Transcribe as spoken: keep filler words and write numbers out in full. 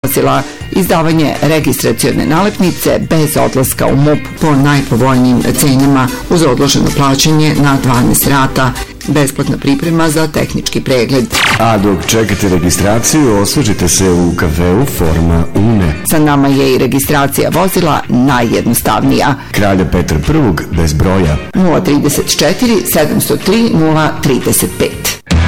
vozila, izdavanje registracione nalepnice bez odlaska u M U P po najpovoljnijim cenama uz odloženo plaćanje na dvanaest rata, besplatna priprema za tehnički pregled. A dok čekate registraciju, osvežite se u kafeu Forma Une. Sa nama je i registracija vozila najjednostavnija. Kralja Petra Prvog bez broja. nula trideset četiri sedamsto tri nula trideset pet.